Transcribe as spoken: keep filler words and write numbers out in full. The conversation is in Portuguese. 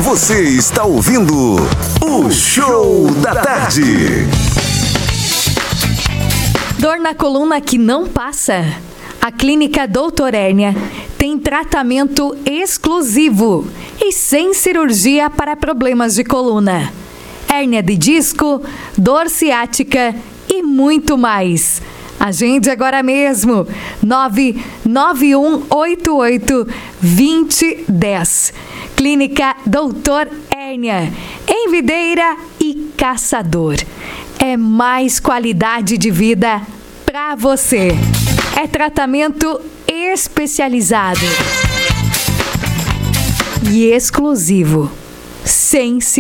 Você está ouvindo o Show da Tarde. Dor na coluna que não passa? A Clínica doutor Hérnia tem tratamento exclusivo e sem cirurgia para problemas de coluna. Hérnia de disco, dor ciática e muito mais. Agende agora mesmo, nove nove um oito oito, dois zero um zero. Clínica doutor Hérnia, em Videira e Caçador. É mais qualidade de vida para você. É tratamento especializado e exclusivo, sem